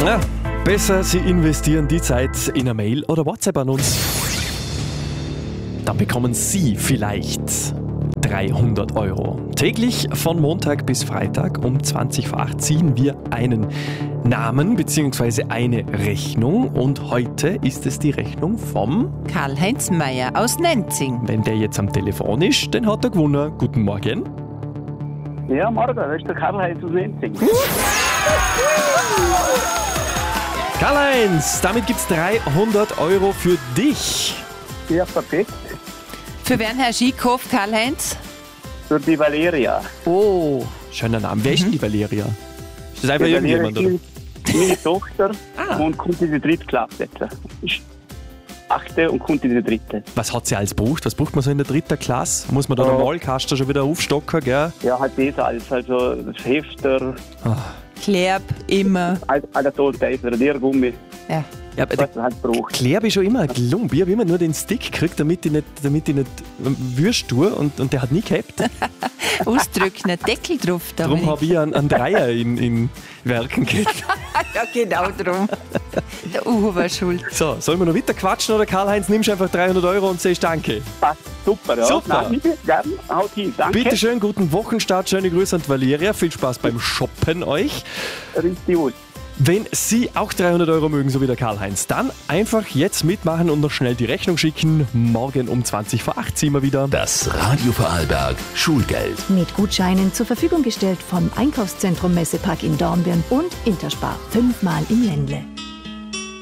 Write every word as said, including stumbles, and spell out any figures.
Ja, besser, Sie investieren die Zeit in eine Mail oder WhatsApp an uns. Dann bekommen Sie vielleicht dreihundert Euro. Täglich von Montag bis Freitag um zwanzig vor acht ziehen wir einen Namen bzw. eine Rechnung. Und heute ist es die Rechnung vom Karl-Heinz Meier aus Nenzing. Wenn der jetzt am Telefon ist, dann hat er gewonnen. Guten Morgen. Ja, morgen, das ist der Karl-Heinz aus Nenzing. Karl-Heinz, damit gibt es dreihundert Euro für dich. Ja, perfekt. Für wen Herr Ski gekauft, Karl-Heinz? Für die Valeria. Oh, schöner Name. Wer ist denn die Valeria? Ist das einfach Die irgendjemand, oder? Valeria ist meine Tochter Ah. und kommt in die dritte Klasse jetzt. Ist achte und kommt in die dritte. Was hat sie alles gebraucht? Was braucht man so in der dritten Klasse? Muss man da Ja. den Malkasten schon wieder aufstocken, gell? Ja, halt das alles. Also das Hefter, Kleb, immer. all, alle Tonteifer, der Gummi, Ja. Ja, aber der was man halt braucht. Kleb ist schon immer ein Glump. Ich habe immer nur den Stick gekriegt, damit ich nicht, damit ich nicht Würst tue und, und der hat nie gehabt. Ausdrücken, ein Deckel drauf. Darum habe ich einen, einen Dreier in, in Werken gehabt. Ja, genau drum. Der Uwe war schuld. So, sollen wir noch weiter quatschen oder Karl-Heinz, nimmst einfach dreihundert Euro und sagst Danke. Passt super, ja. Super. Nein, bitte, gern, haut hin, danke. Bitte schön, guten Wochenstart, schöne Grüße an die Valeria, viel Spaß beim Shoppen euch. Richtig aus. Wenn Sie auch dreihundert Euro mögen, so wie der Karl-Heinz, dann einfach jetzt mitmachen und noch schnell die Rechnung schicken. Morgen um zwanzig vor acht ziehen wir wieder. Das Radio Vorarlberg Schulgeld. Mit Gutscheinen zur Verfügung gestellt vom Einkaufszentrum Messepark in Dornbirn und Interspar. Fünfmal im Ländle.